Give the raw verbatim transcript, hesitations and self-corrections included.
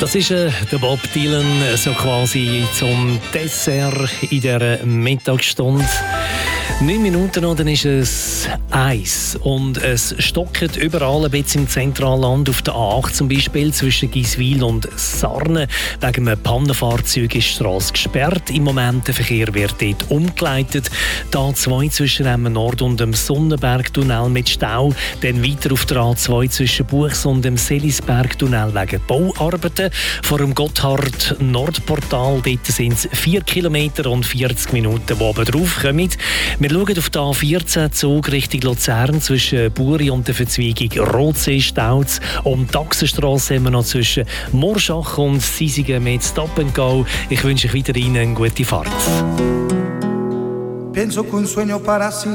Das ist äh, der Bob Dylan, so quasi zum Dessert in dieser Mittagsstunde. Neun Minuten noch, dann ist es Eis. Und es stockt überall, ein bisschen im Zentralland, auf der A acht zum Beispiel, zwischen Giswil und Sarne. Wegen einem Pannenfahrzeug ist die Strasse gesperrt. Im Moment der Verkehr wird dort umgeleitet. Die A zwei zwischen dem Nord- und dem Sonnenbergtunnel mit Stau. Dann weiter auf der A zwei zwischen Buchs und dem Selisbergtunnel wegen Bauarbeiten. Vor dem Gotthard-Nordportal, dort sind es vier Kilometer und vierzig Minuten, die oben drauf kommen. Wir schauen auf die A vierzehn Zug Richtung Luzern zwischen Buri und der Verzweigung Rotsee-Stauz. Um die Achsenstrasse haben wir noch zwischen Morschach und Sisigen mit Stop and Go. Ich wünsche euch weiterhin eine gute Fahrt. Penso che un sogno para